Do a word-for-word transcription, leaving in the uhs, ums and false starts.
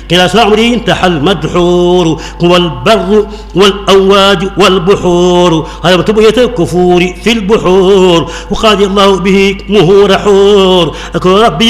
قراس عمري انتحى المدحور هو البر والأواج والبحور هربت بغية الكفور في البحور وقال الله به مهور حور أكو ربي